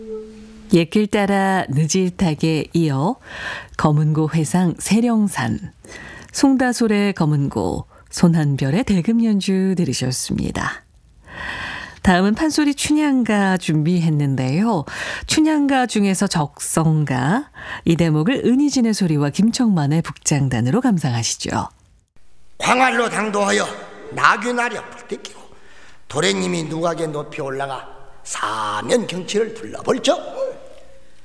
옛길 따라 느릿하게 이어 검은고 회상 세령산, 송다솔의 검은고, 손한별의 대금 연주 들으셨습니다. 다음은 판소리 춘향가 준비했는데요. 춘향가 중에서 적성가, 이 대목을 은희진의 소리와 김청만의 북장단으로 감상하시죠. 광활로 당도하여 나귀나려 불때끼고 도래님이 누각에 높이 올라가 사면 경치를 둘러볼죠.